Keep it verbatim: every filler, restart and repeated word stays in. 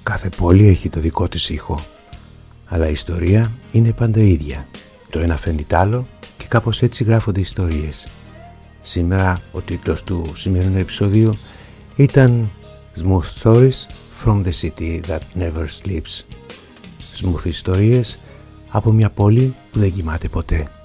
Κάθε πόλη έχει το δικό της ήχο, αλλά η ιστορία είναι πάντα ίδια. Το ένα φέρνει τ' άλλο και κάπως έτσι γράφονται ιστορίες. Σήμερα ο τίτλος του σημερινού επεισοδίου ήταν Smooth Stories from the City That Never Sleeps. Smooth ιστορίες από μια πόλη που δεν κοιμάται ποτέ.